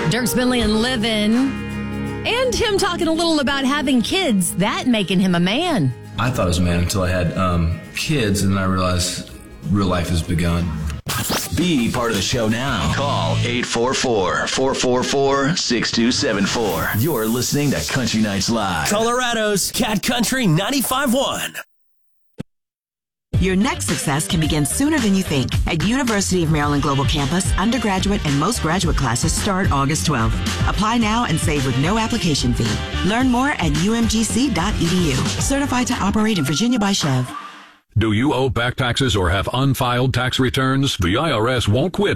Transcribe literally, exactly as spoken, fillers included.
Dierks Bentley and Livin'. And him talking a little about having kids, that making him a man. I thought I was a man until I had um, kids, and then I realized real life has begun. Be part of the show now. Call eight four four, four four four, six two seven four. You're listening to Country Nights Live. Colorado's Cat Country ninety-five point one. Your next success can begin sooner than you think. At University of Maryland Global Campus, undergraduate and most graduate classes start August twelfth. Apply now and save with no application fee. Learn more at u m g c dot e d u. Certified to operate in Virginia by Chev. Do you owe back taxes or have unfiled tax returns? The I R S won't quit